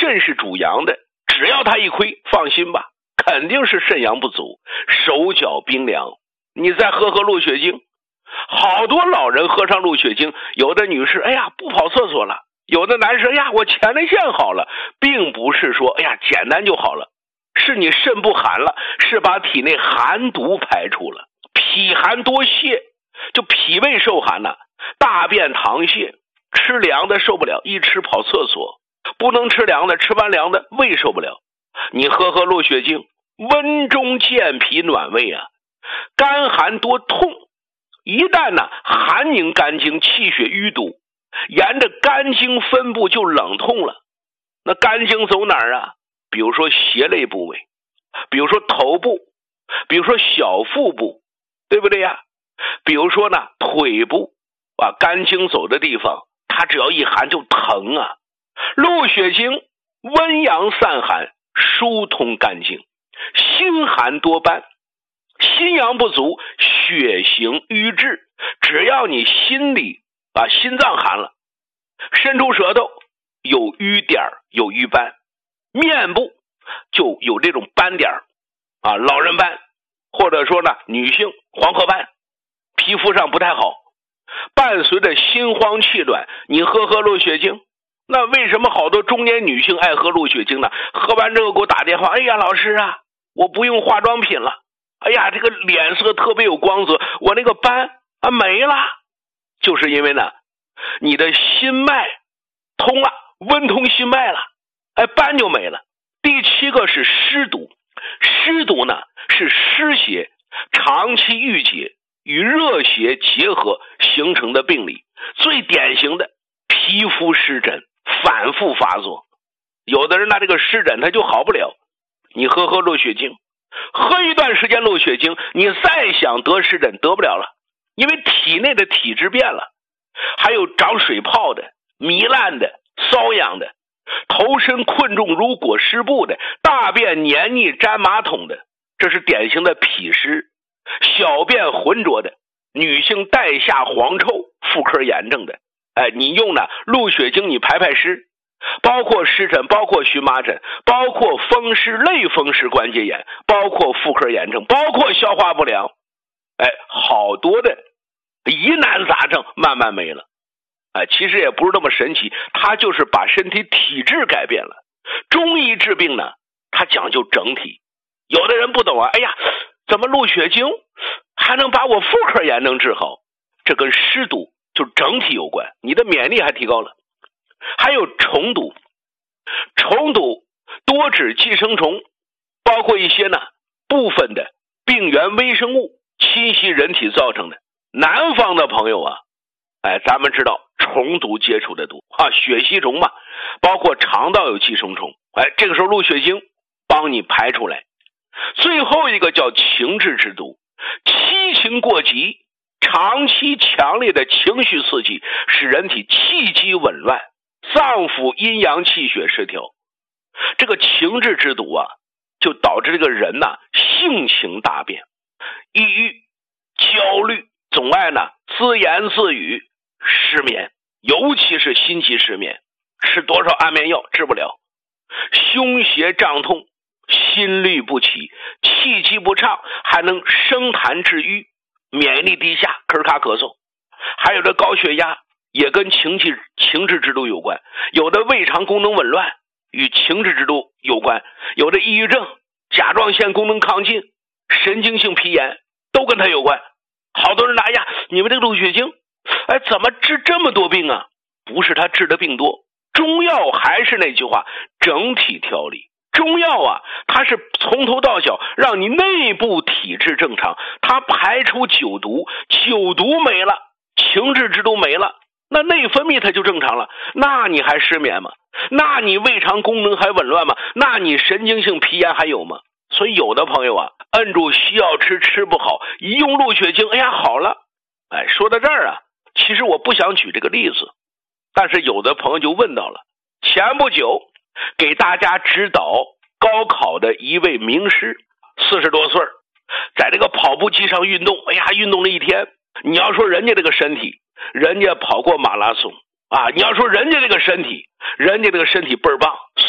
肾是主阳的，只要它一亏，放心吧，肯定是肾阳不足，手脚冰凉。你再喝鹿血精，好多老人喝上鹿血精，有的女士哎呀不跑厕所了，有的男士哎呀我前列腺好了，并不是说哎呀简单就好了，是你肾不寒了，是把体内寒毒排出了，脾寒多泄，就脾胃受寒了，大便溏泻，吃凉的受不了，一吃跑厕所，不能吃凉的，吃完凉的胃受不了。你喝鹿血精，温中健脾暖胃啊，肝寒多痛，一旦呢寒凝肝经，气血淤堵，沿着肝经分布就冷痛了。那肝经走哪儿啊？比如说胁肋部位，比如说头部，比如说小腹部，对不对呀？比如说呢腿部啊，肝经走的地方，它只要一寒就疼啊。鹿血精温阳散寒，疏通肝经，心寒多斑，心阳不足，血行瘀滞，只要你心里心脏寒了，伸出舌头有瘀点有瘀斑，面部就有这种斑点啊，老人斑，或者说呢女性黄褐斑，皮肤上不太好，伴随着心慌气短，你喝鹿血精。那为什么好多中年女性爱喝鹿血精呢？喝完之后给我打电话，哎呀老师啊，我不用化妆品了，哎呀这个脸色特别有光泽，我那个斑没了。就是因为呢你的心脉通了，温通心脉了，斑就没了。第7个是湿毒，湿毒呢是湿邪长期郁结与热邪结合形成的病理，最典型的皮肤湿疹反复发作，有的人这个湿疹他就好不了，你喝鹿血精，喝一段时间鹿血精，你再想得湿疹得不了了，因为体内的体质变了。还有长水泡的、糜烂的、瘙痒的，头身困重如裹尸布的，大便黏腻沾马桶的，这是典型的脾湿。小便浑浊的，女性带下黄臭、妇科炎症的，你用鹿血精你排湿，包括湿疹，包括荨麻疹，包括风湿、类风湿关节炎，包括妇科炎症，包括消化不良，好多的疑难杂症慢慢没了。其实也不是那么神奇，它就是把身体体质改变了。中医治病呢，它讲究整体。有的人不懂哎呀，怎么鹿血精还能把我妇科炎症治好？这跟湿毒就整体有关，你的免疫力还提高了。还有虫毒，虫毒多指寄生虫，包括一些部分的病原微生物侵袭人体造成的。南方的朋友咱们知道虫毒接触的毒血吸虫嘛，包括肠道有寄生虫，这个时候鹿血精帮你排出来。最后一个叫情志之毒，七情过急，长期强烈的情绪刺激，使人体气机紊乱，脏腑阴阳气血失调。这个情志之毒就导致这个人性情大变，抑郁、焦虑，总爱自言自语，失眠，尤其是心悸失眠，吃多少安眠药治不了，胸胁胀痛，心律不齐，气机不畅，还能生痰致瘀，免疫力低下，咳卡咳嗽。还有这高血压也跟情志之毒有关，有的胃肠功能紊乱与情志之毒有关，有的抑郁症、甲状腺功能亢进、神经性皮炎都跟它有关。好多人你们这个鹿血精怎么治这么多病啊？不是他治的病多，中药还是那句话，整体调理。中药它是从头到脚让你内部体质正常，它排出酒毒，酒毒没了，情志之毒没了，那内分泌它就正常了，那你还失眠吗？那你胃肠功能还紊乱吗？那你神经性皮炎还有吗？所以有的朋友摁住西药吃不好，一用鹿血精好了。说到这儿其实我不想举这个例子，但是有的朋友就问到了，前不久给大家指导高考的一位名师，40多岁，在这个跑步机上运动，运动了一天。你要说人家这个身体，人家跑过马拉松你要说人家这个身体倍儿棒，